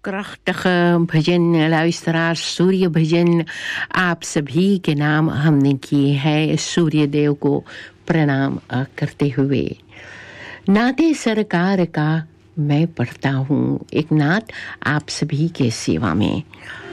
prachtige भजन luisteraars, सूर्य भजन आप सभी के नाम हमने किए हैं सूर्य देव को प्रणाम करते हुए। नाते सरकार का मैं पढ़ता हूँ एक नात आप सभी के सेवा में।